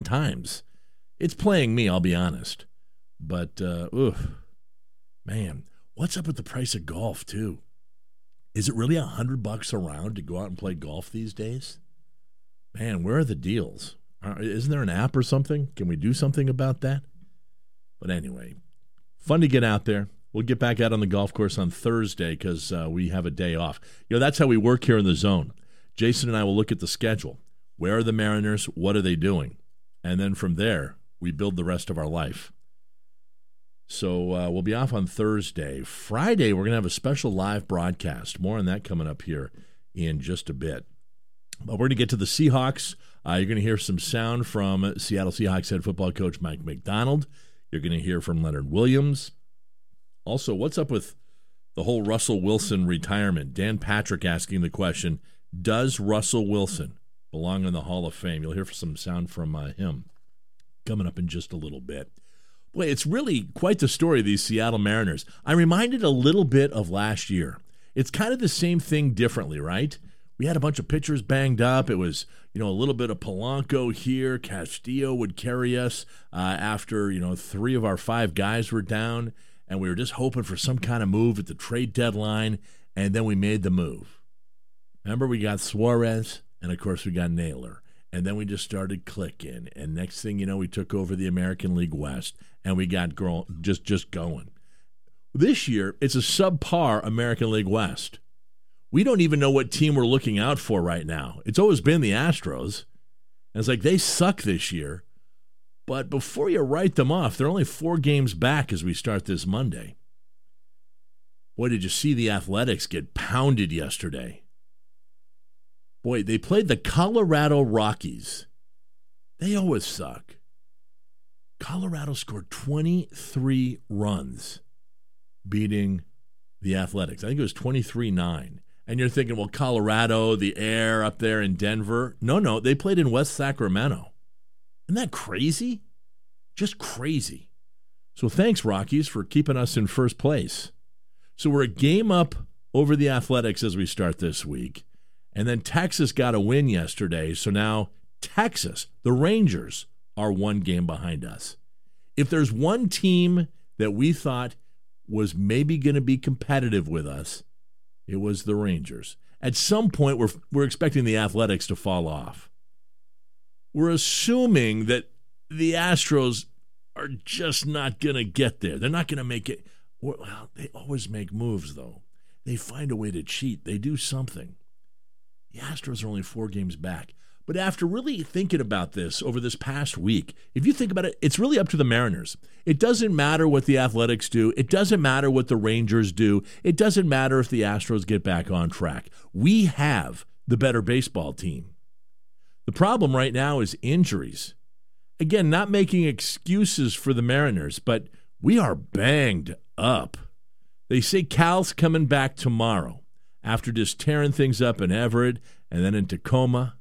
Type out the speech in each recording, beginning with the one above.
times. It's playing me, I'll be honest. But, man, what's up with the price of golf, too? Is it really $100 a round to go out and play golf these days? Man, where are the deals? Isn't there an app or something? Can we do something about that? But anyway, fun to get out there. We'll get back out on the golf course on Thursday because we have a day off. That's how we work here in the zone. Jason and I will look at the schedule. Where are the Mariners? What are they doing? And then from there, we build the rest of our life. So we'll be off on Thursday. Friday, we're going to have a special live broadcast. More on that coming up here in just a bit. But we're going to get to the Seahawks. You're going to hear some sound from Seattle Seahawks head football coach Mike Macdonald. You're going to hear from Leonard Williams. Also, what's up with the whole Russell Wilson retirement? Dan Patrick asking the question, does Russell Wilson belong in the Hall of Fame? You'll hear some sound from him coming up in just a little bit. Boy, it's really quite the story of these Seattle Mariners. I'm reminded a little bit of last year. It's kind of the same thing differently, right? We had a bunch of pitchers banged up. It was, a little bit of Polanco here. Castillo would carry us after, 3 of our 5 guys were down. And we were just hoping for some kind of move at the trade deadline. And then we made the move. Remember, we got Suarez, and, of course, we got Naylor. And then we just started clicking. And next thing you know, we took over the American League West, and we got just going. This year, it's a subpar American League West. We don't even know what team we're looking out for right now. It's always been the Astros. And it's like they suck this year. But before you write them off, they're only 4 games back as we start this Monday. Boy, did you see the Athletics get pounded yesterday? Boy, they played the Colorado Rockies. They always suck. Colorado scored 23 runs beating the Athletics. I think it was 23-9. And you're thinking, well, Colorado, the air up there in Denver. No, they played in West Sacramento. Isn't that crazy? Just crazy. So thanks, Rockies, for keeping us in first place. So we're a game up over the Athletics as we start this week. And then Texas got a win yesterday. So now Texas, the Rangers, are 1 game behind us. If there's one team that we thought was maybe going to be competitive with us, it was the Rangers. At some point, we're expecting the Athletics to fall off. We're assuming that the Astros are just not going to get there. They're not going to make it. Well, they always make moves, though. They find a way to cheat. They do something. The Astros are only 4 games back. But after really thinking about this over this past week, if you think about it, it's really up to the Mariners. It doesn't matter what the Athletics do. It doesn't matter what the Rangers do. It doesn't matter if the Astros get back on track. We have the better baseball team. The problem right now is injuries. Again, not making excuses for the Mariners, but we are banged up. They say Cal's coming back tomorrow after just tearing things up in Everett and then in Tacoma.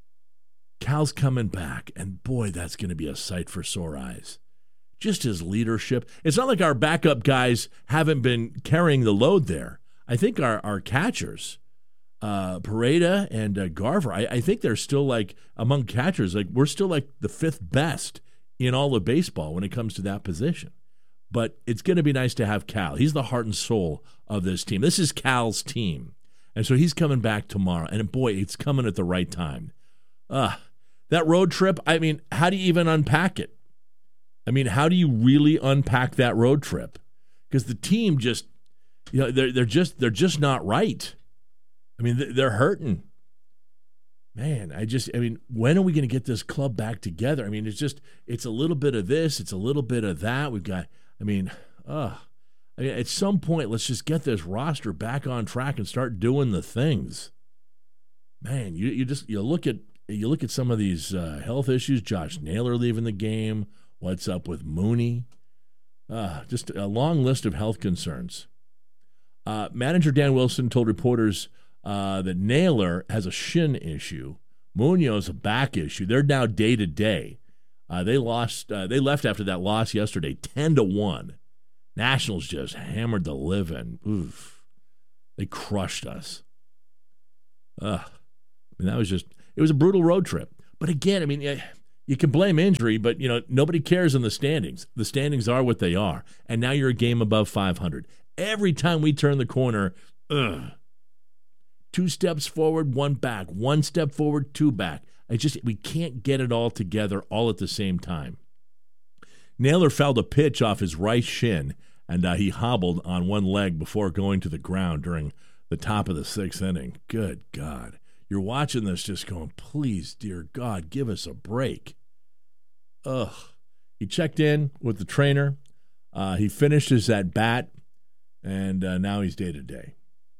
Cal's coming back, and boy, that's going to be a sight for sore eyes. Just his leadership. It's not like our backup guys haven't been carrying the load there. I think our catchers, Pareda and Garver, I think they're still like, among catchers, like we're still like the 5th best in all of baseball when it comes to that position. But it's going to be nice to have Cal. He's the heart and soul of this team. This is Cal's team. And so he's coming back tomorrow. And boy, it's coming at the right time. That road trip, I mean, how do you even unpack it? I mean, how do you really unpack that road trip? Because the team just, they're just not right. I mean, they're hurting. Man, when are we going to get this club back together? I mean, it's a little bit of this, it's a little bit of that. We've got, at some point, let's just get this roster back on track and start doing the things. Man, you look at some of these health issues. Josh Naylor leaving the game. What's up with Mooney? Just a long list of health concerns. Manager Dan Wilson told reporters that Naylor has a shin issue. Munoz a back issue. They're now day to day. They left after that loss yesterday, 10-1. Nationals just hammered the living. Oof, they crushed us. It was a brutal road trip. But again, You can blame injury, but, nobody cares in the standings. The standings are what they are. And now you're a game above 500. Every time we turn the corner, 2 steps forward, 1 back. 1 step forward, 2 back. We can't get it all together all at the same time. Naylor fouled a pitch off his right shin, and he hobbled on one leg before going to the ground during the top of the 6th inning. Good God. You're watching this just going, please, dear God, give us a break. Ugh. He checked in with the trainer. He finished his at-bat, and now he's day-to-day.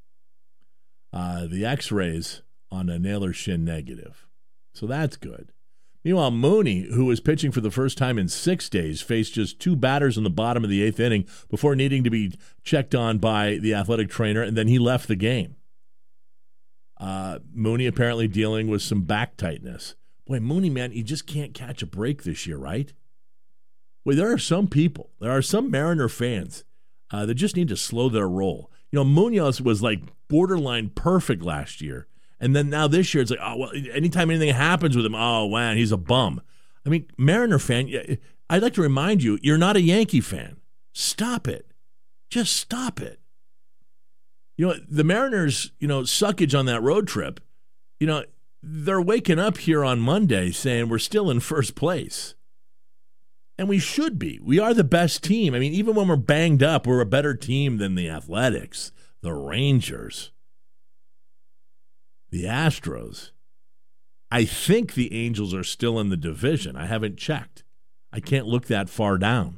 The x-rays on a Naylor shin negative. So that's good. Meanwhile, Mooney, who was pitching for the first time in 6 days, faced just 2 batters in the bottom of the 8th inning before needing to be checked on by the athletic trainer, and then he left the game. Mooney apparently dealing with some back tightness. Boy, Mooney, man, he just can't catch a break this year, right? Well, there are some Mariner fans that just need to slow their roll. Munoz was like borderline perfect last year. And then now this year, it's like, oh, well, anytime anything happens with him, oh, man, he's a bum. I mean, Mariner fan, I'd like to remind you, you're not a Yankee fan. Stop it. Just stop it. The Mariners, suckage on that road trip, they're waking up here on Monday saying we're still in first place. And we should be. We are the best team. I mean, even when we're banged up, we're a better team than the Athletics, the Rangers, the Astros. I think the Angels are still in the division. I haven't checked. I can't look that far down.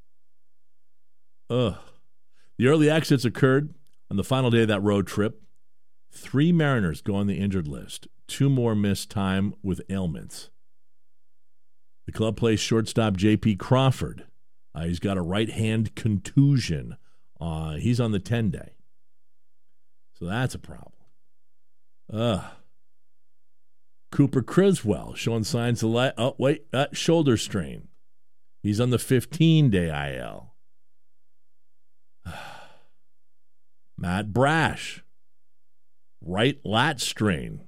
The early exits occurred on the final day of that road trip. 3 Mariners go on the injured list. 2 more missed time with ailments. The club plays shortstop J.P. Crawford. He's got a right-hand contusion. He's on the 10-day. So that's a problem. Cooper Criswell showing signs of shoulder strain. He's on the 15-day IL. Matt Brash, right lat strain.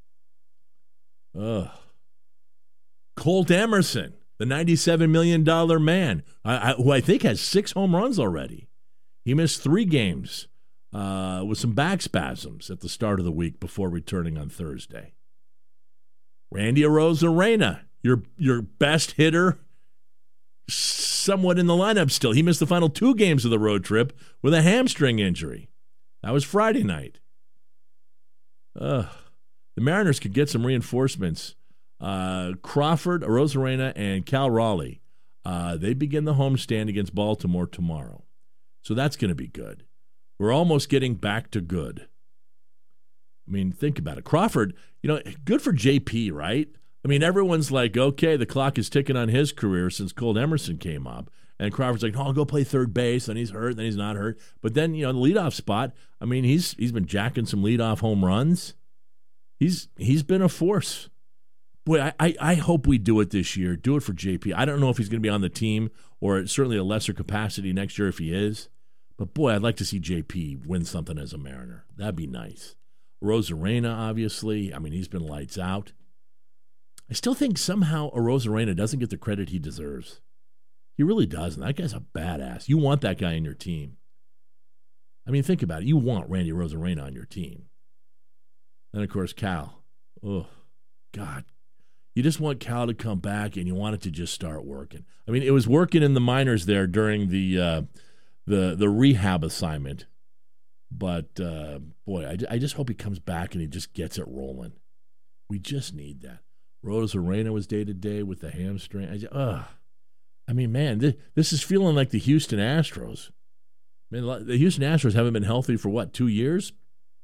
Colt Emerson, the $97 million man, who I think has 6 home runs already. He missed 3 games with some back spasms at the start of the week before returning on Thursday. Randy Arozarena, your best hitter, somewhat in the lineup still. He missed the final 2 games of the road trip with a hamstring injury. That was Friday night. The Mariners could get some reinforcements. Crawford, Arozarena, and Cal Raleigh, they begin the homestand against Baltimore tomorrow. So that's going to be good. We're almost getting back to good. I mean, think about it. Crawford, good for JP, right? I mean, everyone's like, okay, the clock is ticking on his career since Colt Emerson came up. And Crawford's like, I'll go play third base. Then he's hurt. Then he's not hurt. But then, the leadoff spot, I mean, he's been jacking some leadoff home runs. He's been a force. Boy, I hope we do it this year. Do it for JP. I don't know if he's going to be on the team or certainly a lesser capacity next year if he is. But, boy, I'd like to see JP win something as a Mariner. That'd be nice. Arozarena, obviously. I mean, he's been lights out. I still think somehow Arozarena doesn't get the credit he deserves. He really doesn't. That guy's a badass. You want that guy in your team. I mean, think about it. You want Randy Arozarena on your team. And, of course, Cal. Oh, God. You just want Cal to come back, and you want it to just start working. I mean, it was working in the minors there during the rehab assignment. But, boy, I just hope he comes back and he just gets it rolling. We just need that. Arozarena was day-to-day with the hamstring. I mean, man, this is feeling like the Houston Astros. I mean, the Houston Astros haven't been healthy for, 2 years?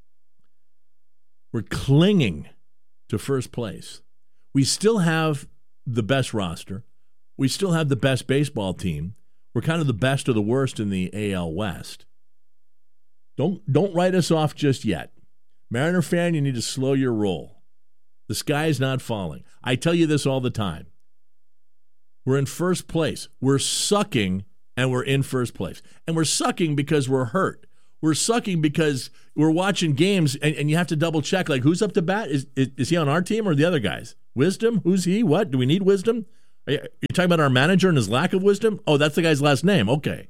We're clinging to first place. We still have the best roster. We still have the best baseball team. We're kind of the best of the worst in the AL West. Don't write us off just yet. Mariner fan, you need to slow your roll. The sky is not falling. I tell you this all the time. We're in first place. We're sucking, and we're in first place. And we're sucking because we're hurt. We're sucking because we're watching games, and you have to double-check, like, who's up to bat? Is he on our team or the other guys? Wisdom? Who's he? What? Do we need Wisdom? Are you talking about our manager and his lack of wisdom? Oh, that's the guy's last name. Okay.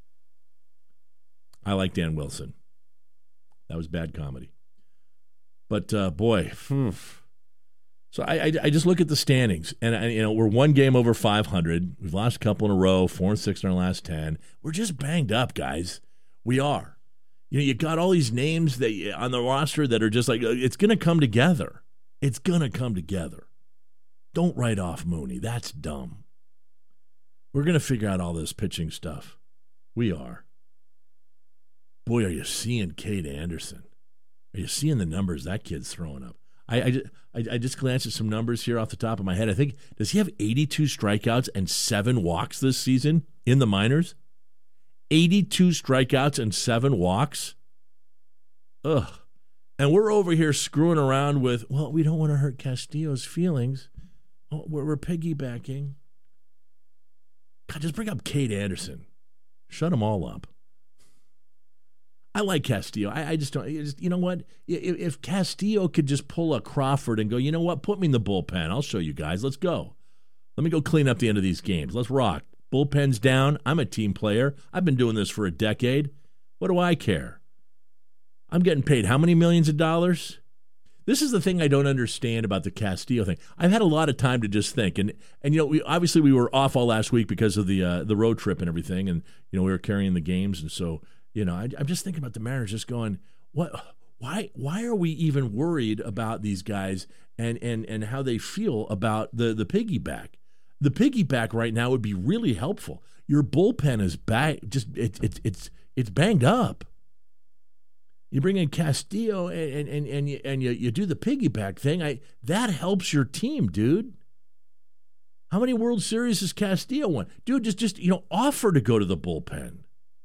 I like Dan Wilson. That was bad comedy. But, boy. So I just look at the standings, and we're one game over 500. We've lost a couple in a row, 4 and 6 in our last 10. We're just banged up, guys. We are. You got all these names that on the roster that are just like, it's going to come together. It's going to come together. Don't write off Mooney. That's dumb. We're going to figure out all this pitching stuff. We are. Boy, are you seeing Cade Anderson? Are you seeing the numbers that kid's throwing up? I just glanced at some numbers here off the top of my head. I think, does he have 82 strikeouts and 7 walks this season in the minors? 82 strikeouts and 7 walks? Ugh. And we're over here screwing around with, well, we don't want to hurt Castillo's feelings. Oh, we're piggybacking. God, just bring up Cade Anderson. Shut them all up. I like Castillo. I just don't. You know what? If Castillo could just pull a Crawford and go, you know what? Put me in the bullpen. I'll show you guys. Let's go. Let me go clean up the end of these games. Let's rock. Bullpen's down. I'm a team player. I've been doing this for a decade. What do I care? I'm getting paid how many millions of dollars? This is the thing I don't understand about the Castillo thing. I've had a lot of time to just think, and we were off all last week because of the road trip and everything, and we were carrying the games, and so I'm just thinking about the Mariners, just going, what? Why are we even worried about these guys and how they feel about the piggyback? The piggyback right now would be really helpful. Your bullpen is it's banged up. You bring in Castillo and you do the piggyback thing. That helps your team, dude. How many World Series has Castillo won? Dude, just offer to go to the bullpen.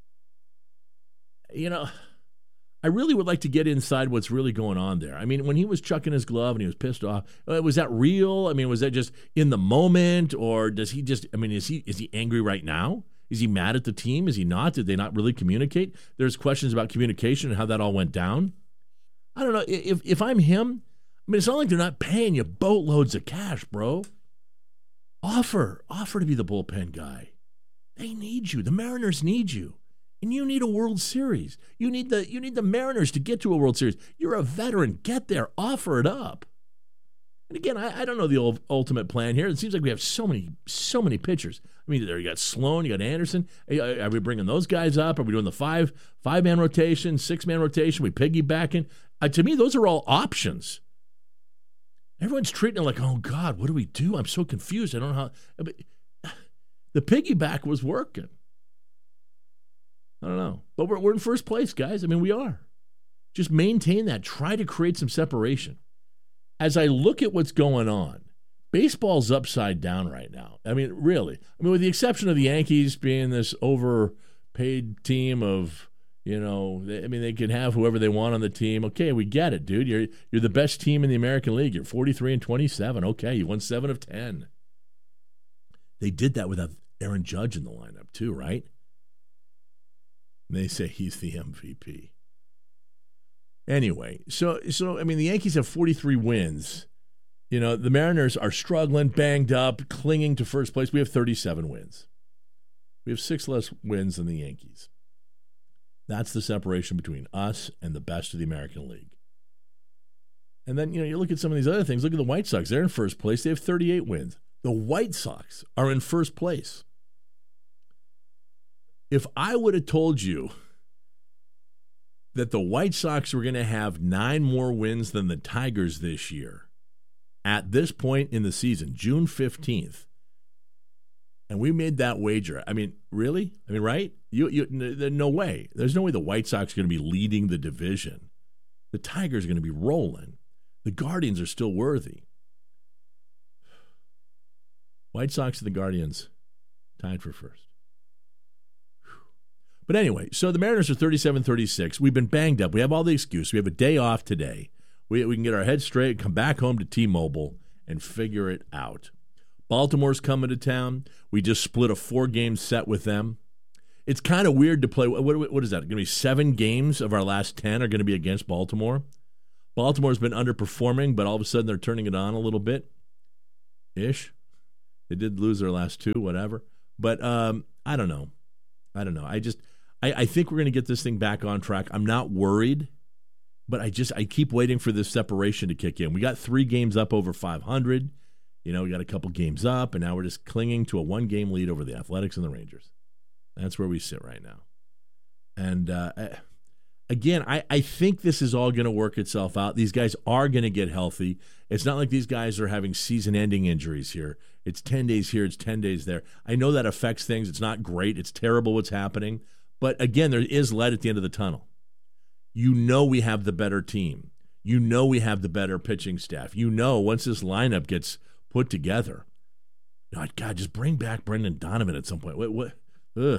I really would like to get inside what's really going on there. I mean, when he was chucking his glove and he was pissed off, was that real? I mean, was that just in the moment, or does he just? I mean, is he angry right now? Is he mad at the team? Is he not? Did they not really communicate? There's questions about communication and how that all went down. I don't know. If I'm him, I mean, it's not like they're not paying you boatloads of cash, bro. Offer to be the bullpen guy. They need you. The Mariners need you. And you need a World Series. You need the Mariners to get to a World Series. You're a veteran. Get there. Offer it up. And again, I don't know the ultimate plan here. It seems like we have so many pitchers. I mean, there you got Sloan, you got Anderson. Are we bringing those guys up? Are we doing the five-man rotation, 6-man rotation? We piggybacking? To me, those are all options. Everyone's treating it like, oh God, what do we do? I'm so confused. I don't know how. The piggyback was working. I don't know. But we're in first place, guys. I mean, we are. Just maintain that. Try to create some separation. As I look at what's going on, baseball's upside down right now. I mean, really. I mean, with the exception of the Yankees being this overpaid team of, they can have whoever they want on the team. Okay, we get it, dude. You're the best team in the American League. You're 43-27. Okay, you won 7 of 10. They did that without Aaron Judge in the lineup too, right? And they say he's the MVP. Anyway, so I mean, the Yankees have 43 wins. The Mariners are struggling, banged up, clinging to first place. We have 37 wins. We have 6 less wins than the Yankees. That's the separation between us and the best of the American League. And then, you look at some of these other things. Look at the White Sox. They're in first place. They have 38 wins. The White Sox are in first place. If I would have told you that the White Sox were going to have 9 more wins than the Tigers this year, at this point in the season, June 15th, and we made that wager, I mean, really? I mean, right? No way. There's no way the White Sox are going to be leading the division. The Tigers are going to be rolling. The Guardians are still worthy. White Sox and the Guardians tied for first. But anyway, so the Mariners are 37-36. We've been banged up. We have all the excuse. We have a day off today. We can get our heads straight, come back home to T-Mobile, and figure it out. Baltimore's coming to town. We just split a 4-game set with them. It's kind of weird to play. What is that? Going to be 7 games of our last 10 are going to be against Baltimore. Baltimore's been underperforming, but all of a sudden they're turning it on a little bit. Ish. They did lose their last 2, whatever. But I don't know. I think we're going to get this thing back on track. I'm not worried, but I keep waiting for this separation to kick in. We got 3 games up over 500. We got a couple games up, and now we're just clinging to a 1-game lead over the Athletics and the Rangers. That's where we sit right now. And again, I think this is all going to work itself out. These guys are going to get healthy. It's not like these guys are having season-ending injuries here. It's 10 days here, it's 10 days there. I know that affects things. It's not great. It's terrible what's happening. But again, there is light at the end of the tunnel. We have the better team. We have the better pitching staff. Once this lineup gets put together, God, just bring back Brendan Donovan at some point. What? Ugh.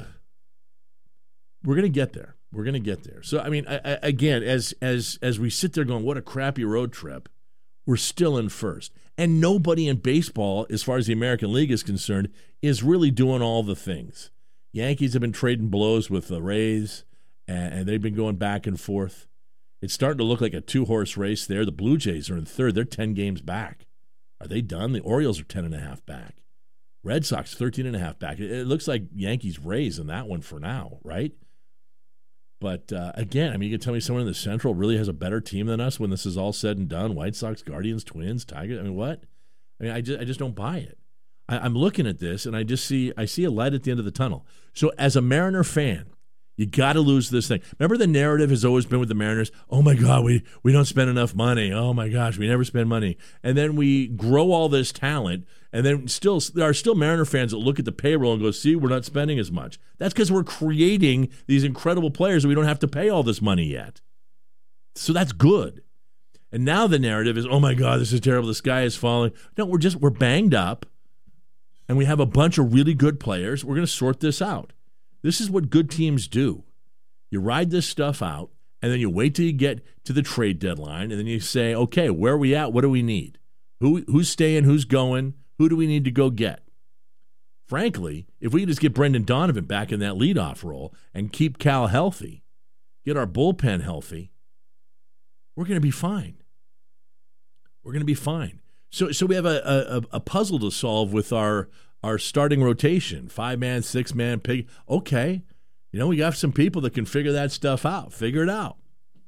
We're going to get there. So, I mean, again, as we sit there going, what a crappy road trip, we're still in first. And nobody in baseball, as far as the American League is concerned, is really doing all the things. Yankees have been trading blows with the Rays, and they've been going back and forth. It's starting to look like a 2-horse race there. The Blue Jays are in third. They're 10 games back. Are they done? The Orioles are 10.5 back. Red Sox 13.5 back. It looks like Yankees-Rays in that one for now, right? But again, I mean, you can tell me someone in the Central really has a better team than us when this is all said and done. White Sox, Guardians, Twins, Tigers. I mean, what? I mean, I just don't buy it. I'm looking at this, and I see a light at the end of the tunnel. So as a Mariner fan, you got to lose this thing. Remember, the narrative has always been with the Mariners, oh, my God, we don't spend enough money. Oh, my gosh, we never spend money. And then we grow all this talent, and then there are still Mariner fans that look at the payroll and go, see, we're not spending as much. That's because we're creating these incredible players and we don't have to pay all this money yet. So that's good. And now the narrative is, oh, my God, this is terrible. The sky is falling. No, we're banged up, and we have a bunch of really good players. We're going to sort this out. This is what good teams do. You ride this stuff out, and then you wait till you get to the trade deadline, and then you say, okay, where are we at? What do we need? Who's staying? Who's going? Who do we need to go get? Frankly, if we can just get Brendan Donovan back in that leadoff role and keep Cal healthy, get our bullpen healthy, we're going to be fine. So we have a puzzle to solve with our starting rotation, 5-man, 6-man, pig. Okay, we got some people that can figure that stuff out. Figure it out.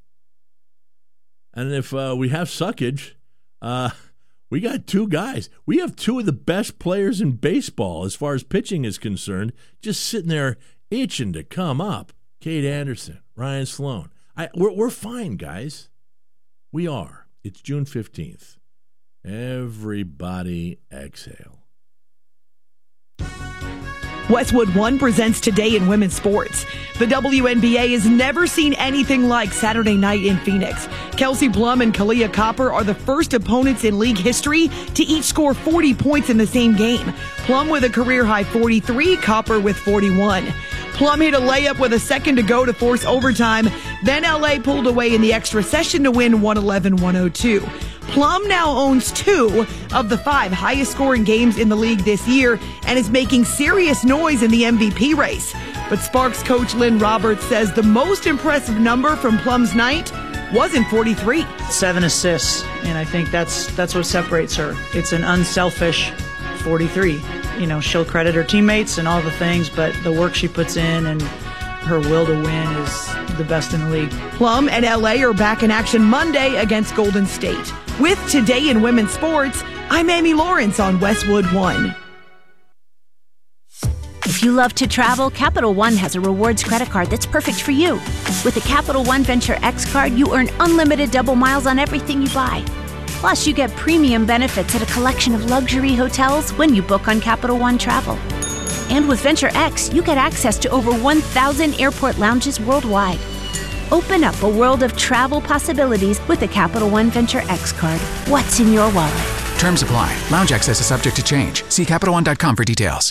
And if we have suckage, we got 2 guys. We have 2 of the best players in baseball as far as pitching is concerned, just sitting there itching to come up. Cade Anderson, Ryan Sloan. We're fine, guys. We are. It's June 15th. Everybody exhale. Westwood One presents Today in Women's Sports. The WNBA has never seen anything like Saturday night in Phoenix. Kelsey Plum and Kalia Copper are the first opponents in league history to each score 40 points in the same game. Plum with a career-high 43, Copper with 41. Plum hit a layup with a second to go to force overtime. Then LA pulled away in the extra session to win 111-102. Plum now owns 2 of the 5 highest scoring games in the league this year and is making serious noise in the MVP race. But Sparks coach Lynn Roberts says the most impressive number from Plum's night wasn't 43. 7 assists, and I think that's what separates her. It's an unselfish 43. She'll credit her teammates and all the things, but the work she puts in and her will to win is the best in the league. Plum and LA are back in action Monday against Golden State. With Today in Women's Sports, I'm Amy Lawrence on Westwood One. If you love to travel, Capital One has a rewards credit card that's perfect for you. With the Capital One Venture X card, you earn unlimited double miles on everything you buy. Plus, you get premium benefits at a collection of luxury hotels when you book on Capital One Travel. And with Venture X, you get access to over 1,000 airport lounges worldwide. Open up a world of travel possibilities with the Capital One Venture X card. What's in your wallet? Terms apply. Lounge access is subject to change. See CapitalOne.com for details.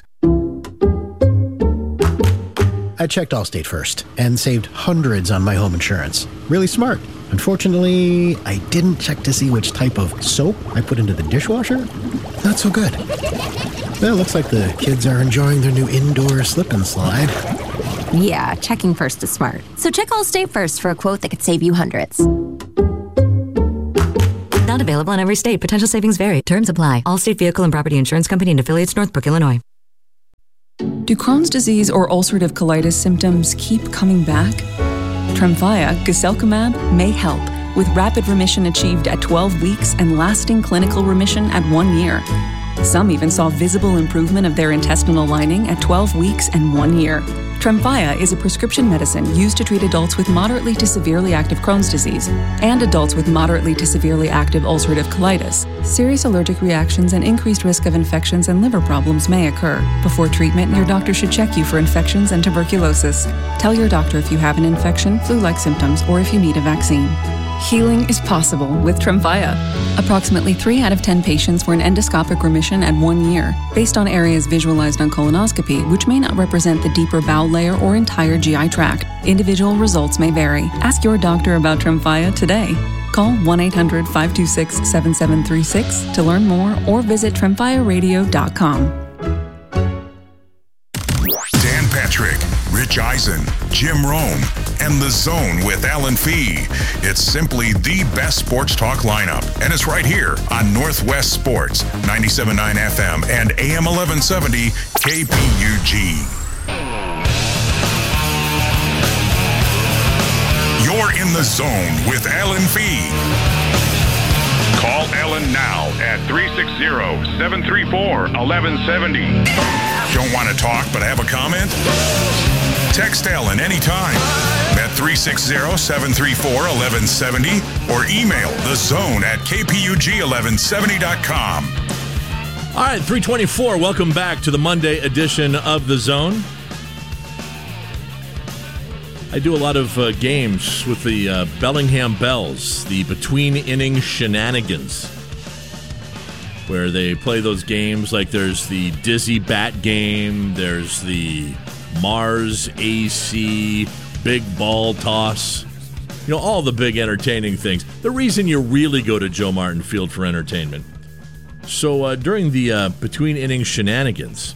I checked Allstate first and saved hundreds on my home insurance. Really smart. Unfortunately, I didn't check to see which type of soap I put into the dishwasher. Not so good. Well, looks like the kids are enjoying their new indoor slip and slide. Yeah, checking first is smart. So check Allstate first for a quote that could save you hundreds. Not available in every state. Potential savings vary. Terms apply. Allstate Vehicle and Property Insurance Company and affiliates, Northbrook, Illinois. Do Crohn's disease or ulcerative colitis symptoms keep coming back? Tremfya, guselkumab, may help, with rapid remission achieved at 12 weeks and lasting clinical remission at 1 year. Some even saw visible improvement of their intestinal lining at 12 weeks and 1 year. Tremfya is a prescription medicine used to treat adults with moderately to severely active Crohn's disease and adults with moderately to severely active ulcerative colitis. Serious allergic reactions and increased risk of infections and liver problems may occur. Before treatment, your doctor should check you for infections and tuberculosis. Tell your doctor if you have an infection, flu-like symptoms, or if you need a vaccine. Healing is possible with Tremfya. Approximately 3 out of 10 patients were in endoscopic remission at 1 year, based on areas visualized on colonoscopy, which may not represent the deeper bowel layer or entire GI tract. Individual results may vary. Ask your doctor about Tremfya today. Call 1-800-526-7736 to learn more or visit tremfyaradio.com. Dan Patrick, Rich Eisen, Jim Rome, and The Zone with Alan Fee. It's simply the best sports talk lineup, and it's right here on Northwest Sports, 97.9 FM and AM 1170 KPUG. You're in The Zone with Alan Fee. Call Ellen now at 360-734-1170. Don't want to talk but have a comment? Text Ellen anytime at 360-734-1170 or email thezone@kpug1170.com. All right, 324. Welcome back to the Monday edition of The Zone. I do a lot of games with the Bellingham Bells, the between-inning shenanigans, where they play those games like there's the Dizzy Bat game, there's the Mars AC big ball toss, you know, all the big entertaining things. The reason you really go to Joe Martin Field for entertainment. So during the between-inning shenanigans,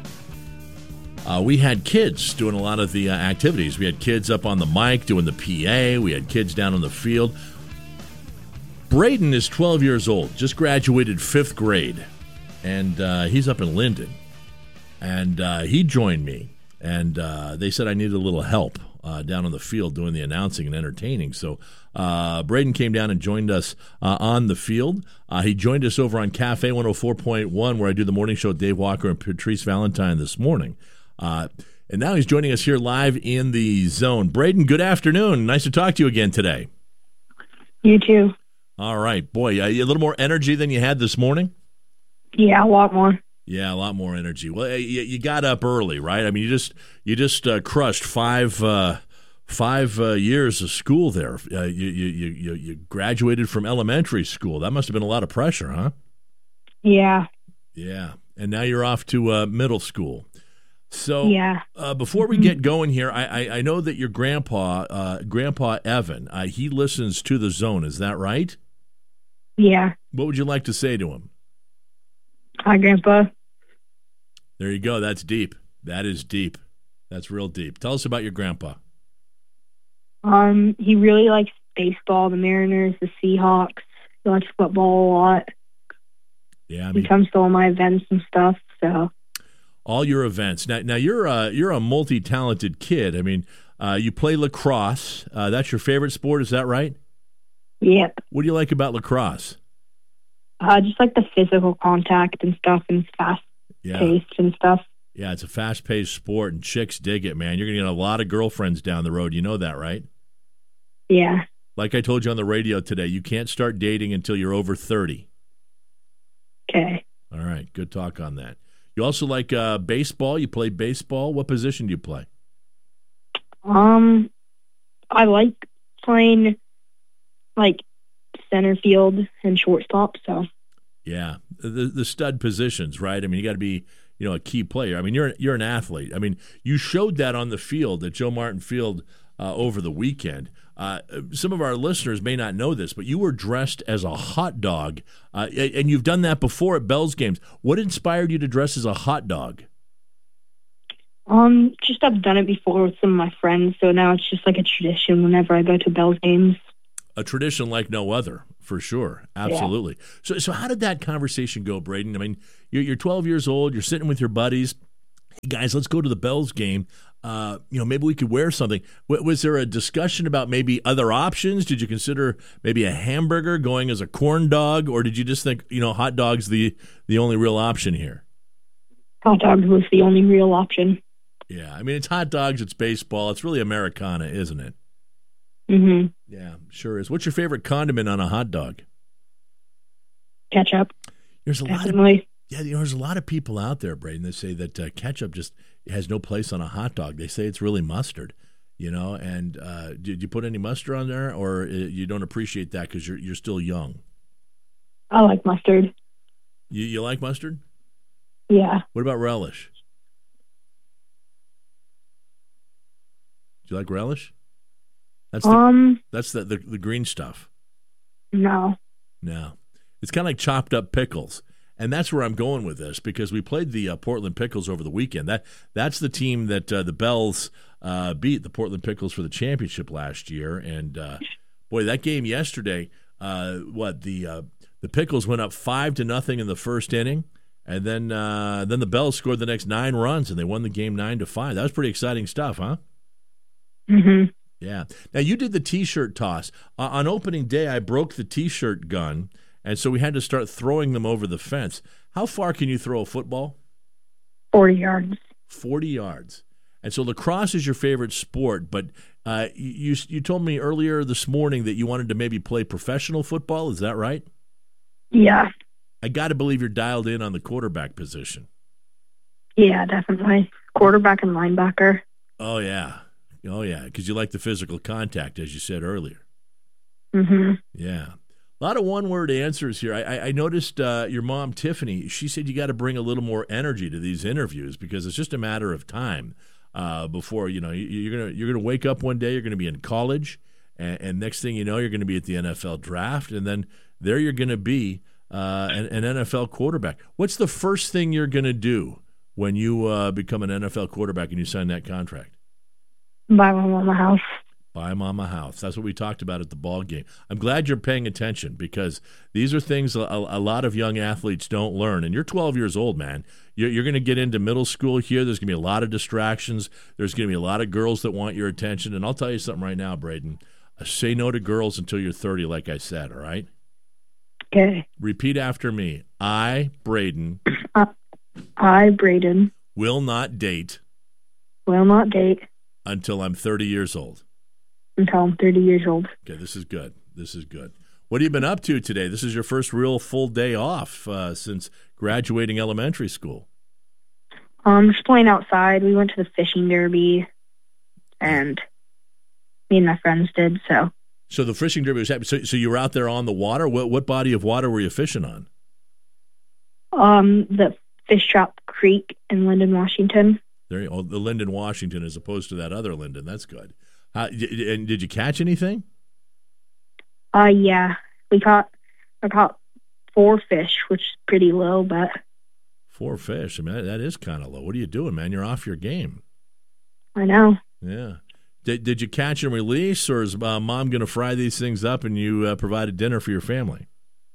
we had kids doing a lot of the activities. We had kids up on the mic doing the PA. We had kids down on the field. Braden is 12 years old, just graduated 5th grade, and he's up in Linden. And he joined me, and they said I needed a little help down on the field doing the announcing and entertaining. So Braden came down and joined us on the field. He joined us over on Cafe 104.1, where I do the morning show with Dave Walker and Patrice Valentine this morning. And now he's joining us here live in the Zone. Braden, good afternoon. Nice to talk to you again today. You too. All right. Boy, a little more energy than you had this morning? Yeah, a lot more. Yeah, a lot more energy. Well, you got up early, right? I mean, you just crushed five years of school there. You graduated from elementary school. That must have been a lot of pressure, huh? Yeah. Yeah, and now you're off to middle school. So yeah. Before we get going here, I know that your Grandpa Evan, he listens to the Zone. Is that right? Yeah. What would you like to say to him? Hi, Grandpa. There you go. That's deep. That is deep. That's real deep. Tell us about your grandpa. He really likes baseball, the Mariners, the Seahawks. He likes football a lot. Yeah, I mean, he comes to all my events and stuff. So all your events. Now you're a multi-talented kid. I mean, you play lacrosse. That's your favorite sport. Is that right? Yep. What do you like about lacrosse? Just like the physical contact and stuff, and fast-paced and stuff. Yeah, it's a fast-paced sport, and chicks dig it, man. You're going to get a lot of girlfriends down the road. You know that, right? Yeah. Like I told you on the radio today, you can't start dating until you're over 30. Okay. All right, good talk on that. You also like baseball? You play baseball? What position do you play? I like playing, like, center field and shortstop, so. Yeah, the stud positions, right? I mean, you got to be, a key player. I mean, you're an athlete. I mean, you showed that on the field at Joe Martin Field over the weekend. Some of our listeners may not know this, but you were dressed as a hot dog, and you've done that before at Bells games. What inspired you to dress as a hot dog? Just I've done it before with some of my friends, so now it's just like a tradition whenever I go to Bells games. a tradition like no other, for sure. Absolutely. Yeah. So how did that conversation go, Braden? I mean, you're 12 years old. You're sitting with your buddies. Hey, guys, let's go to the Bells game. Maybe we could wear something. Was there a discussion about maybe other options? Did you consider maybe a hamburger going as a corn dog, or did you just think, hot dog's the only real option here? Hot dog was the only real option. Yeah, I mean, it's hot dogs, it's baseball. It's really Americana, isn't it? Mm-hmm. Yeah, sure is. What's your favorite condiment on a hot dog? Ketchup. There's a lot of people out there, Braden, that say that ketchup just has no place on a hot dog. They say it's really mustard, and did you put any mustard on there, or you don't appreciate that because you're still young? I like mustard. You like mustard? Yeah. What about relish? Do you like relish? That's the green stuff. No. It's kind of like chopped up pickles. And that's where I'm going with this, because we played the Portland Pickles over the weekend. That's the team that the Bells beat, the Portland Pickles, for the championship last year. And boy, that game yesterday, the Pickles went up 5-0 in the first inning, and then the Bells scored the next 9 runs, and they won the game 9-5. That was pretty exciting stuff, huh? Mm-hmm. Yeah. Now, you did the T-shirt toss. On opening day, I broke the T-shirt gun, and so we had to start throwing them over the fence. How far can you throw a football? 40 yards. 40 yards. And so lacrosse is your favorite sport, but you told me earlier this morning that you wanted to maybe play professional football. Is that right? Yeah. I got to believe you're dialed in on the quarterback position. Yeah, definitely. Quarterback and linebacker. Oh, yeah, because you like the physical contact, as you said earlier. Mm-hmm. Yeah. A lot of one-word answers here. I noticed your mom, Tiffany, she said you got to bring a little more energy to these interviews, because it's just a matter of time before, you're gonna wake up one day, you're going to be in college, and next thing you know, you're going to be at the NFL draft, and then there you're going to be an NFL quarterback. What's the first thing you're going to do when you become an NFL quarterback and you sign that contract? Buy my mom a house. Buy mom a house. That's what we talked about at the ball game. I'm glad you're paying attention, because these are things a lot of young athletes don't learn. And you're 12 years old, man. You're going to get into middle school here. There's going to be a lot of distractions. There's going to be a lot of girls that want your attention. And I'll tell you something right now, Braden. Say no to girls until you're 30, like I said, all right? Okay. Repeat after me. I, Braden. I, Braden. Will not date. Will not date. Until I'm 30 years old. Until I'm 30 years old. Okay, this is good. What have you been up to today? This is your first real full day off since graduating elementary school. Just playing outside. We went to the fishing derby, and me and my friends did. So the fishing derby was happening. So you were out there on the water. What body of water were you fishing on? The Fish Trap Creek in Linden, Washington. The Linden, Washington, as opposed to that other Linden. That's good. And did you catch anything? Yeah. I caught 4 fish, which is pretty low, but 4 fish. I mean, that is kind of low. What are you doing, man? You're off your game. I know. Yeah. Did you catch and release, or is mom going to fry these things up and you provided dinner for your family?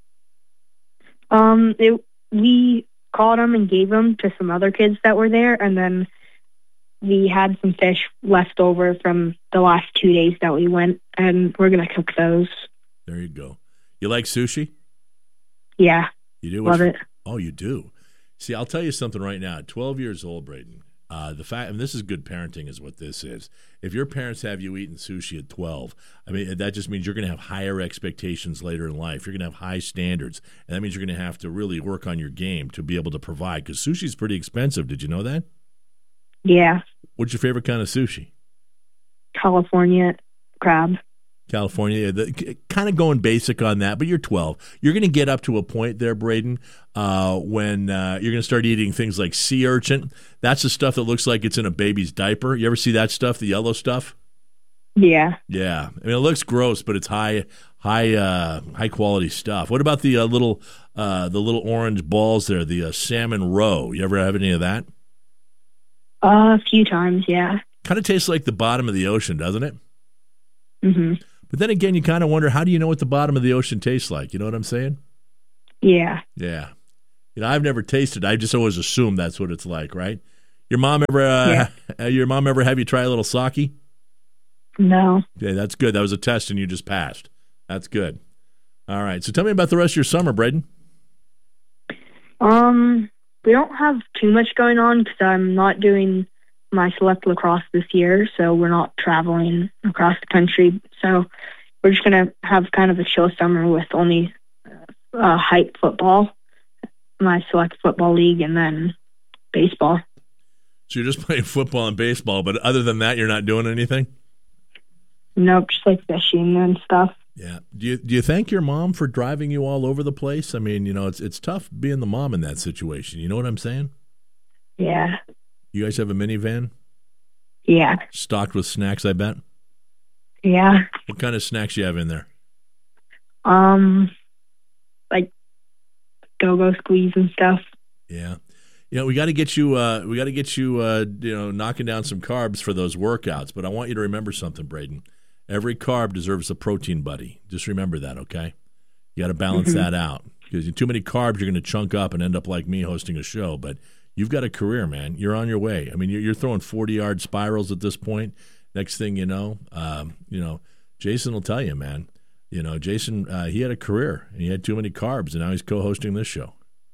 We caught them and gave them to some other kids that were there, and then we had some fish left over from the last 2 days that we went, and we're going to cook those. There you go. You like sushi? Yeah. You do? Love it. Oh, you do? See, I'll tell you something right now. At 12 years old, Braden, the fact, and this is good parenting is what this is. If your parents have you eating sushi at 12, I mean, that just means you're going to have higher expectations later in life. You're going to have high standards, and that means you're going to have to really work on your game to be able to provide, because sushi's pretty expensive. Did you know that? Yeah. What's your favorite kind of sushi? California crab. California, kind of going basic on that, but you're 12. You're going to get up to a point there, Braden, when you're going to start eating things like sea urchin. That's the stuff that looks like it's in a baby's diaper. You ever see that stuff, the yellow stuff? Yeah. Yeah. I mean, it looks gross, but it's high quality stuff. What about the little orange balls there, the salmon roe? You ever have any of that? A few times, yeah. Kind of tastes like the bottom of the ocean, doesn't it? Mm-hmm. But then again, you kind of wonder, how do you know what the bottom of the ocean tastes like? You know what I'm saying? Yeah. Yeah. I've never tasted it. I just always assume that's what it's like, right? Your mom ever have you try a little sake? No. Yeah, that's good. That was a test and you just passed. That's good. All right. So tell me about the rest of your summer, Braden. We don't have too much going on because I'm not doing my select lacrosse this year, so we're not traveling across the country. So we're just going to have kind of a chill summer with only hype football, my select football league, and then baseball. So you're just playing football and baseball, but other than that, you're not doing anything? Nope, just like fishing and stuff. Yeah. Do you thank your mom for driving you all over the place? I mean, it's tough being the mom in that situation. You know what I'm saying? Yeah. You guys have a minivan? Yeah. Stocked with snacks, I bet? Yeah. What kind of snacks you have in there? Like go-go squeeze and stuff. Yeah. We got to get you knocking down some carbs for those workouts, but I want you to remember something, Braden. Every carb deserves a protein buddy. Just remember that, okay? You got to balance that out, because too many carbs, you're going to chunk up and end up like me hosting a show. But you've got a career, man. You're on your way. I mean, you're throwing 40-yard spirals at this point. Next thing you know, Jason will tell you, man. Jason, he had a career, and he had too many carbs, and now he's co-hosting this show.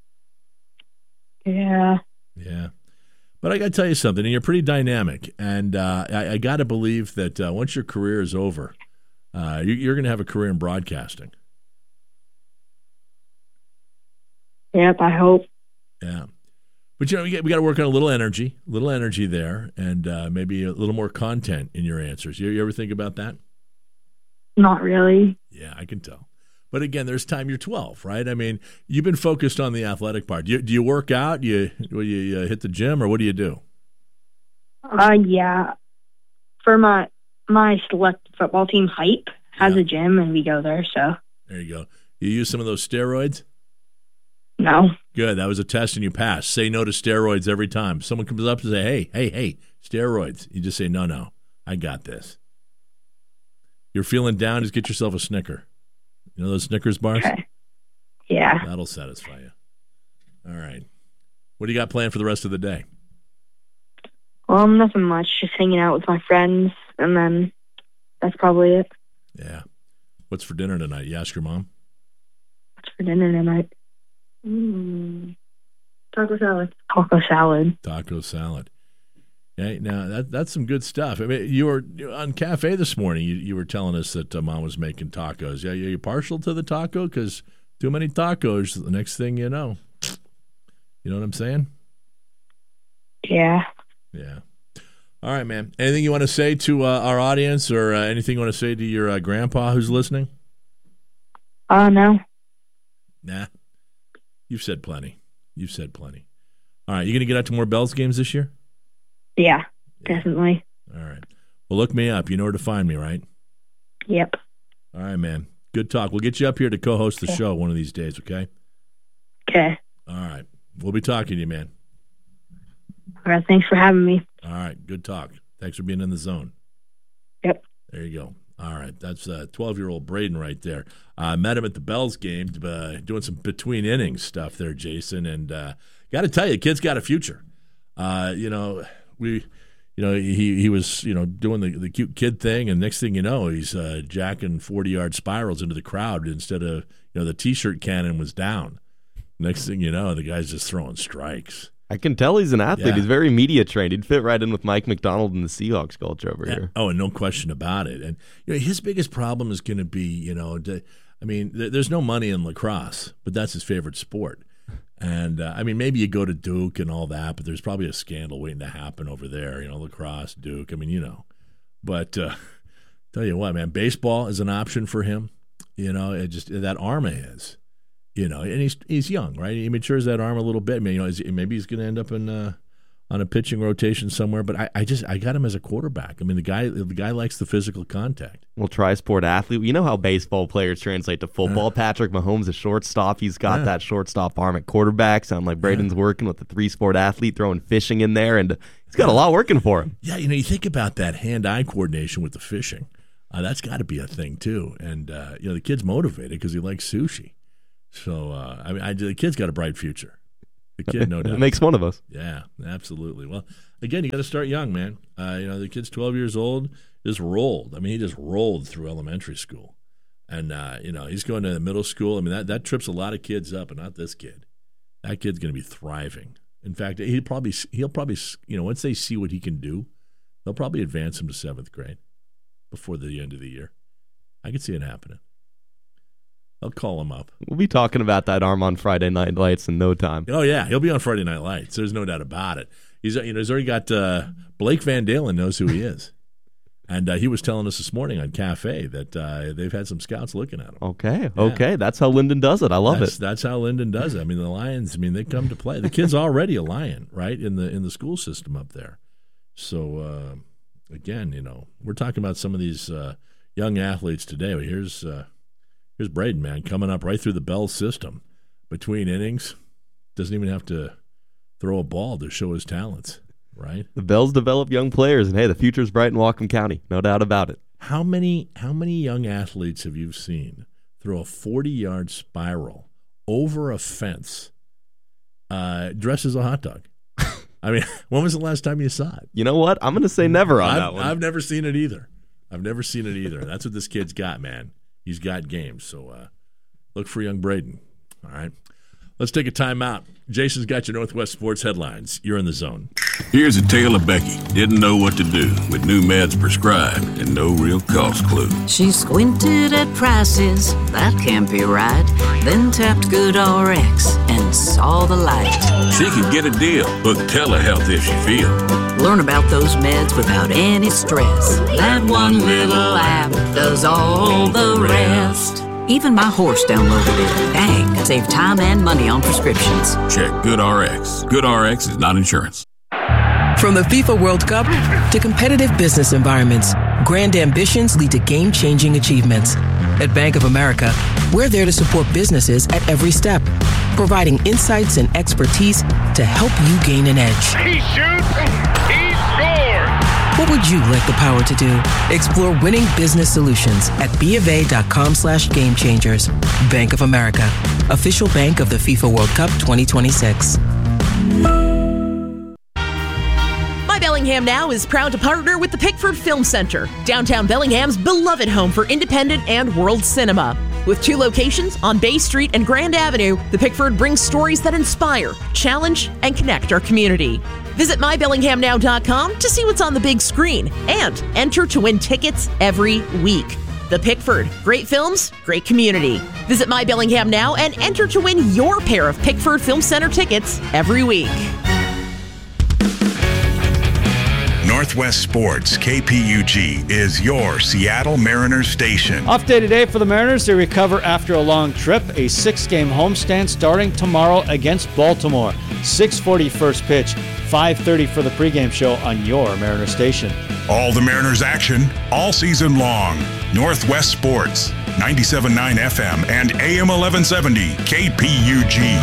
Yeah. Yeah. But I got to tell you something, and you're pretty dynamic, and I got to believe that once your career is over, you're going to have a career in broadcasting. Yep, I hope. Yeah. But, we got to work on a little energy there, and maybe a little more content in your answers. You ever think about that? Not really. Yeah, I can tell. But again, there's time. You're 12, right? I mean, you've been focused on the athletic part. Do you work out? Do you hit the gym, or what do you do? Yeah. For my select football team, Hype has a gym, and we go there. So there you go. You use some of those steroids? No. Good. That was a test, and you passed. Say no to steroids every time. Someone comes up and say, "Hey, steroids." You just say, "No, I got this." You're feeling down? Just get yourself a Snicker. You know those Snickers bars? Okay. Yeah. That'll satisfy you. All right. What do you got planned for the rest of the day? Nothing much. Just hanging out with my friends, and then that's probably it. Yeah. What's for dinner tonight? You ask your mom? What's for dinner tonight? Taco salad. Taco salad. Taco salad. Okay, now that's some good stuff. I mean, you were on Cafe this morning. You were telling us that Mom was making tacos. Yeah, are you partial to the taco? Because too many tacos, the next thing you know what I'm saying? Yeah. Yeah. All right, man. Anything you want to say to our audience, or anything you want to say to your grandpa who's listening? No. Nah. You've said plenty. All right, you going to get out to more Bells games this year? Yeah, definitely. All right. Well, look me up. You know where to find me, right? Yep. All right, man. Good talk. We'll get you up here to co-host the show one of these days, okay? Okay. All right. We'll be talking to you, man. All right. Thanks for having me. All right. Good talk. Thanks for being in the zone. Yep. There you go. All right. That's 12-year-old Braden right there. I met him at the Bells game, doing some between innings stuff there, Jason. And got to tell you, kid's got a future. He was doing the cute kid thing, and next thing you know, he's jacking 40-yard spirals into the crowd instead of the T-shirt cannon was down. Next thing you know, the guy's just throwing strikes. I can tell he's an athlete. Yeah. He's very media trained. He'd fit right in with Mike McDonald and the Seahawks culture over here. Oh, and no question about it. And his biggest problem is going to be, there's no money in lacrosse, but that's his favorite sport. And, maybe you go to Duke and all that, but there's probably a scandal waiting to happen over there, lacrosse, Duke. But tell you what, man, baseball is an option for him. It just that arm of his, and he's young, right? He matures that arm a little bit. Maybe he's going to end up on a pitching rotation somewhere. But I got him as a quarterback. The guy likes the physical contact. Well, tri-sport athlete. You know how baseball players translate to football. Patrick Mahomes, a shortstop. He's got that shortstop arm at quarterback. Sound like Braden's working with a 3-sport athlete, throwing fishing in there, and he's got a lot working for him. Yeah, you think about that hand-eye coordination with the fishing. That's got to be a thing too. And the kid's motivated because he likes sushi. So the kid's got a bright future. The kid, no doubt. It makes one of us. Yeah, absolutely. Well, again, you got to start young, man. The kid's 12 years old, just rolled. I mean, he just rolled through elementary school. And, he's going to middle school. I mean, that trips a lot of kids up, and not this kid. That kid's going to be thriving. In fact, he'll probably, once they see what he can do, they'll probably advance him to 7th grade before the end of the year. I could see it happening. I'll call him up. We'll be talking about that arm on Friday Night Lights in no time. Oh, yeah. He'll be on Friday Night Lights. There's no doubt about it. He's already got Blake Van Dalen knows who he is. And he was telling us this morning on Cafe that they've had some scouts looking at him. Okay. That's how Linden does it. I love it. That's how Linden does it. I mean, the Lions, they come to play. The kid's already a Lion, right, in the school system up there. So, again, we're talking about some of these young athletes today. Here's Braden, man, coming up right through the Bell system. Between innings, doesn't even have to throw a ball to show his talents, right? The Bells develop young players, and hey, the future's bright in Whatcom County, no doubt about it. How many young athletes have you seen throw a 40-yard spiral over a fence dressed as a hot dog? I mean, when was the last time you saw it? You know what? I'm going to say never on that one. I've never seen it either. That's what this kid's got, man. He's got games, so look for young Braden. All right. Let's take a timeout. Jason's got your Northwest Sports headlines. You're in the zone. Here's a tale of Becky. Didn't know what to do with new meds prescribed and no real cost clue. She squinted at prices, that can't be right. Then tapped GoodRx and saw the light. She could get a deal. Book telehealth if she feels. Learn about those meds without any stress. That one little app does all the rest. Even my horse downloaded it. Dang, save time and money on prescriptions. Check GoodRx. GoodRx is not insurance. From the FIFA World Cup to competitive business environments, grand ambitions lead to game-changing achievements. At Bank of America, we're there to support businesses at every step, providing insights and expertise to help you gain an edge. He shoots, he scores! What would you like the power to do? Explore winning business solutions at BofA.com/gamechangers. Bank of America, official bank of the FIFA World Cup 2026. My Bellingham Now is proud to partner with the Pickford Film Center, downtown Bellingham's beloved home for independent and world cinema. With 2 locations on Bay Street and Grand Avenue, the Pickford brings stories that inspire, challenge, and connect our community. Visit mybellinghamnow.com to see what's on the big screen and enter to win tickets every week. The Pickford, great films, great community. Visit My Bellingham Now and enter to win your pair of Pickford Film Center tickets every week. Northwest Sports, KPUG, is your Seattle Mariners station. Off day today for the Mariners. They recover after a long trip. A 6-game homestand starting tomorrow against Baltimore. 6:40 first pitch, 5:30 for the pregame show on your Mariners station. All the Mariners action, all season long. Northwest Sports, 97.9 FM and AM 1170, KPUG.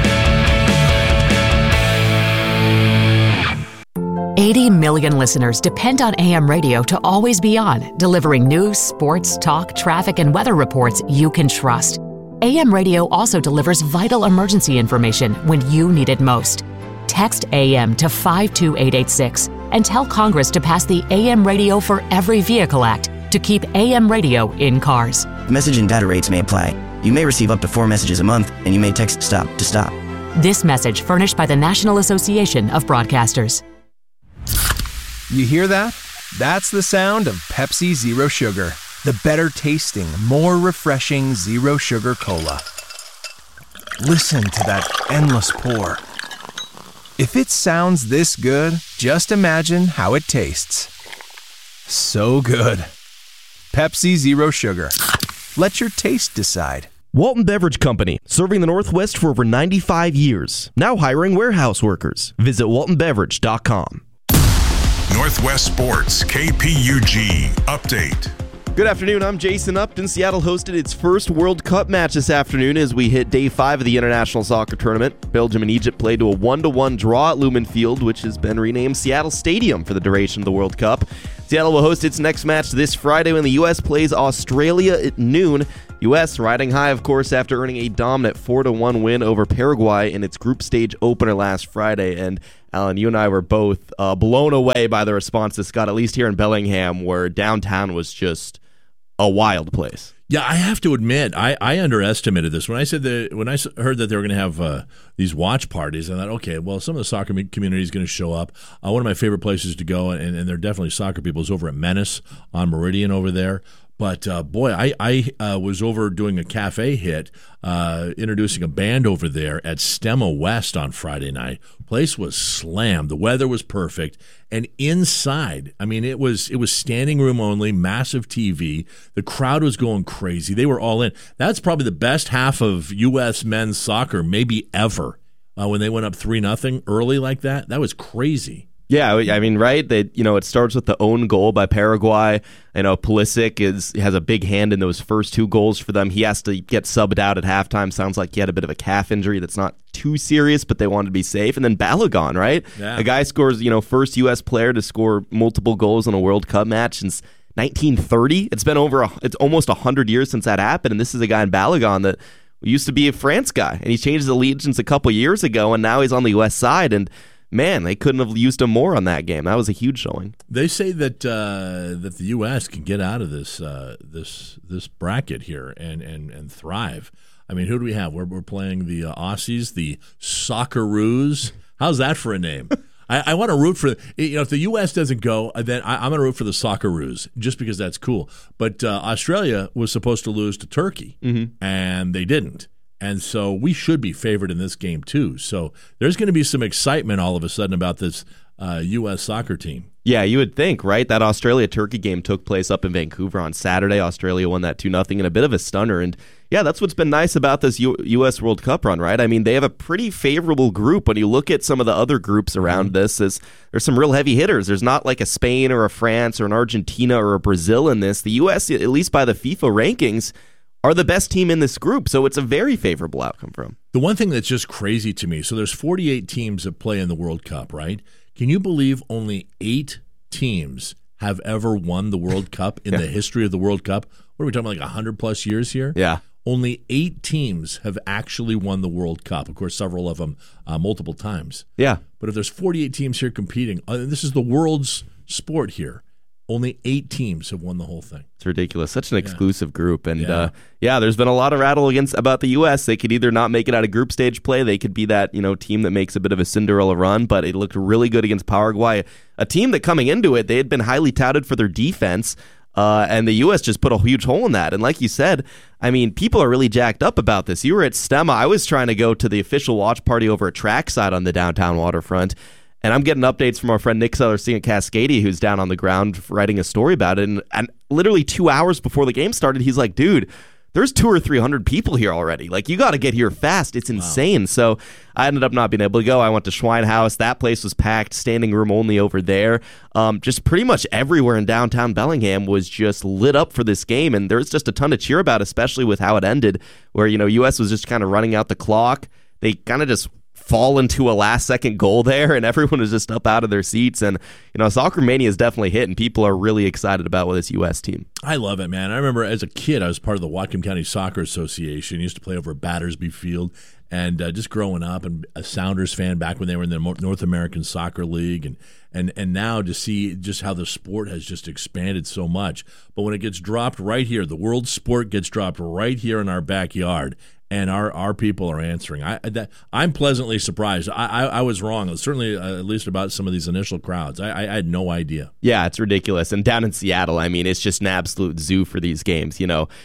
80 million listeners depend on AM radio to always be on, delivering news, sports, talk, traffic, and weather reports you can trust. AM radio also delivers vital emergency information when you need it most. Text AM to 52886 and tell Congress to pass the AM Radio for Every Vehicle Act to keep AM radio in cars. Message and data rates may apply. You may receive up to 4 messages a month, and you may text STOP to stop. This message furnished by the National Association of Broadcasters. You hear that? That's the sound of Pepsi Zero Sugar, the better tasting, more refreshing Zero Sugar Cola. Listen to that endless pour. If it sounds this good, just imagine how it tastes. So good. Pepsi Zero Sugar. Let your taste decide. Walton Beverage Company, serving the Northwest for over 95 years. Now hiring warehouse workers. Visit waltonbeverage.com. Northwest Sports, KPUG, update. Good afternoon, I'm Jason Upton. Seattle hosted its first World Cup match this afternoon as we hit day 5 of the International Soccer Tournament. Belgium and Egypt played to a 1-1 draw at Lumen Field, which has been renamed Seattle Stadium for the duration of the World Cup. Seattle will host its next match this Friday when the U.S. plays Australia at noon. U.S. riding high, of course, after earning a dominant 4-1 win over Paraguay in its group stage opener last Friday. And Alan, you and I were both blown away by the response this got, at least here in Bellingham, where downtown was just a wild place. Yeah, I have to admit, I underestimated this. When I heard that they were going to have these watch parties, I thought, okay, well, some of the soccer community is going to show up. One of my favorite places to go, and they're definitely soccer people, is over at Menace on Meridian over there. But, boy, I was over doing a cafe hit, introducing a band over there at Stemma West on Friday night. Place was slammed. The weather was perfect. And inside, I mean, it was standing room only, massive TV. The crowd was going crazy. They were all in. That's probably the best half of U.S. men's soccer maybe ever when they went up 3-0 early like that. That was crazy. Yeah, I mean, right? It starts with the own goal by Paraguay. Pulisic has a big hand in those first two goals for them. He has to get subbed out at halftime. Sounds like he had a bit of a calf injury that's not too serious, but they wanted to be safe. And then Balogun, right? Yeah. A guy scores, first U.S. player to score multiple goals in a World Cup match since 1930. It's almost 100 years since that happened. And this is a guy in Balogun that used to be a France guy, and he changed his allegiance a couple years ago, and now he's on the U.S. side. And man, they couldn't have used him more on that game. That was a huge showing. They say that the U.S. can get out of this bracket here and thrive. I mean, who do we have? We're playing the Aussies, the Socceroos. How's that for a name? I want to root for if the U.S. doesn't go, then I'm going to root for the Socceroos just because that's cool. But Australia was supposed to lose to Turkey, and they didn't. And so we should be favored in this game, too. So there's going to be some excitement all of a sudden about this U.S. soccer team. Yeah, you would think, right? That Australia-Turkey game took place up in Vancouver on Saturday. Australia won that 2-0 in a bit of a stunner. And yeah, that's what's been nice about this U.S. World Cup run, right? I mean, they have a pretty favorable group. When you look at some of the other groups around this, there's some real heavy hitters. There's not like a Spain or a France or an Argentina or a Brazil in this. The U.S., at least by the FIFA rankings, are the best team in this group, so it's a very favorable outcome for them. The one thing that's just crazy to me, so there's 48 teams that play in the World Cup, right? Can you believe only 8 teams have ever won the World Cup in the history of the World Cup? What are we talking about, like 100-plus years here? Yeah. Only 8 teams have actually won the World Cup. Of course, several of them multiple times. Yeah. But if there's 48 teams here competing, this is the world's sport here. Only 8 teams have won the whole thing. It's ridiculous. Such an exclusive group. And there's been a lot of rattle about the U.S. They could either not make it out of group stage play. They could be that team that makes a bit of a Cinderella run, but it looked really good against Paraguay, a team that coming into it, they had been highly touted for their defense. And the U.S. just put a huge hole in that. And like you said, I mean, people are really jacked up about this. You were at Stemma. I was trying to go to the official watch party over at Trackside on the downtown waterfront. And I'm getting updates from our friend Nick Sellersing at Cascadia, who's down on the ground writing a story about it. And literally 2 hours before the game started, he's like, dude, there's 200 or 300 people here already. Like, you got to get here fast. It's insane. Wow. So I ended up not being able to go. I went to Schweinhaus. That place was packed, standing room only over there. Just pretty much everywhere in downtown Bellingham was just lit up for this game. And there was just a ton to cheer about, especially with how it ended, where, U.S. was just kind of running out the clock. They kind of just fall into a last-second goal there, and everyone was just up out of their seats. And, Soccer Mania is definitely hit, and people are really excited about this U.S. team. I love it, man. I remember as a kid, I was part of the Whatcom County Soccer Association. I used to play over at Battersby Field, and just growing up, and a Sounders fan back when they were in the North American Soccer League, and now to see just how the sport has just expanded so much. But when it gets dropped right here, the world sport gets dropped right here in our backyard, and our people are answering. I'm pleasantly surprised. I was wrong, certainly at least about some of these initial crowds. I had no idea. Yeah, it's ridiculous. And down in Seattle, I mean, it's just an absolute zoo for these games.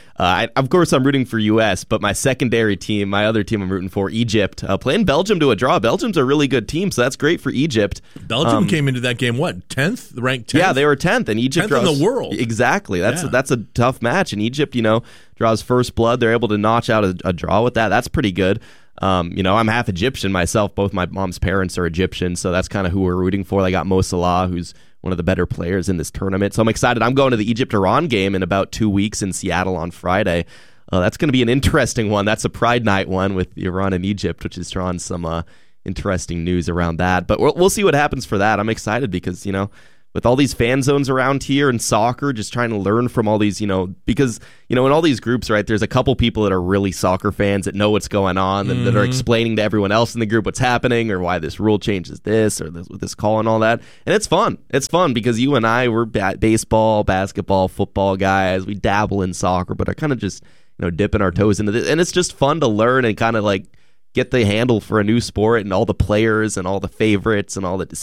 Of course, I'm rooting for U.S., but my secondary team, my other team I'm rooting for, Egypt, playing Belgium to a draw. Belgium's a really good team, so that's great for Egypt. Belgium came into that game, what, 10th? Ranked 10th? Yeah, they were 10th, and Egypt 10th in the world. Exactly. That's a tough match, and Egypt, draws first blood. They're able to notch out a draw with that. That's pretty good. I'm half Egyptian myself. Both my mom's parents are Egyptian, so that's kind of who we're rooting for. They got Mo Salah, who's one of the better players in this tournament. So I'm excited. I'm going to the Egypt-Iran game in about 2 weeks in Seattle on Friday. That's going to be an interesting one. That's a Pride Night one with Iran and Egypt, which has drawn some interesting news around that. But we'll see what happens for that. I'm excited because, with all these fan zones around here in soccer, just trying to learn from all these, because, in all these groups, right, there's a couple people that are really soccer fans that know what's going on, that are explaining to everyone else in the group what's happening or why this rule changes this or this call and all that. And it's fun. It's fun because you and I, we're baseball, basketball, football guys. We dabble in soccer, but are kind of just, dipping our toes into this. And it's just fun to learn and kind of like get the handle for a new sport and all the players and all the favorites and all the